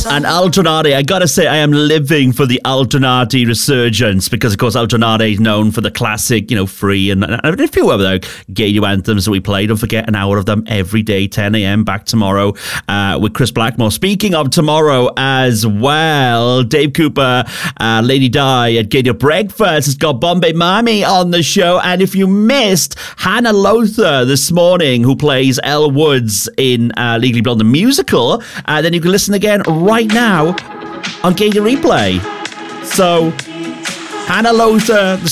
And Altronati, I gotta say, I am living for the Altronati resurgence because, of course, Altronati is known for the classic, Free and a few other Gaydio anthems that we play. Don't forget an hour of them every day, 10 a.m. Back tomorrow with Chris Blackmore. Speaking of tomorrow as well, Dave Cooper, Lady Di at Gaydio Breakfast has got Bombay Mami on the show. And if you missed Hannah Lothar this morning, who plays Elle Woods in Legally Blonde the musical, then you can listen again right now on Gaydio Replay. So, Hannah Lothar, the